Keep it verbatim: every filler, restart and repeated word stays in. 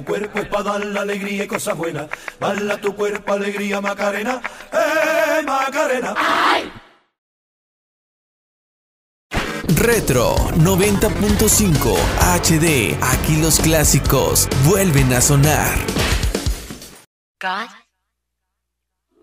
cuerpo es para dar la alegría y cosas buenas. Baila tu cuerpo, alegría, Macarena. ¡Eh, Macarena! ¡Ay! Retro noventa punto cinco H D. Aquí los clásicos vuelven a sonar. God